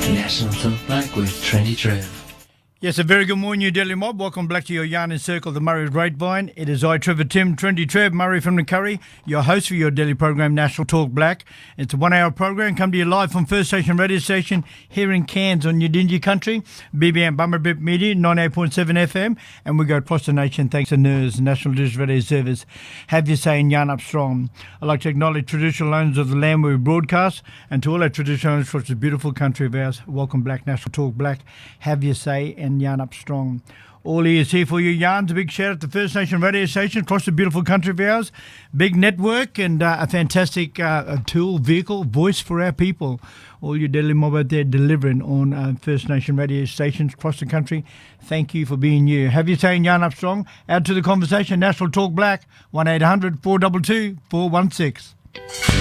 National Talk Black with Trendy Trev. Yes, a very good morning, New Delhi mob. Welcome back to your Yarn and Circle, the Murray Grapevine. It is I, Trevor Tim, Trendy Trev, Murray from the Curry, your host for your daily program, National Talk Black. It's a 1 hour program, come to you live from First Station Radio Station here in Cairns on Yidinji Country, BBM Bummerbip Media, 98.7 FM, and we go across the nation thanks to NIRS, National Digital Radio Service. Have your say and yarn up strong. I'd like to acknowledge traditional owners of the land where we broadcast, and to all our traditional owners for this beautiful country of ours, welcome Black, National Talk Black. Have your say and yarn up strong. All ears here for your yarns. A big shout out to First Nation Radio Station across the beautiful country of ours. Big network and a fantastic tool, vehicle, voice for our people. All your daily mob out there delivering on First Nation radio stations across the country. Thank you for being you. Have your say and yarn up strong. Add to the conversation, National Talk Black, 1-800-422-416.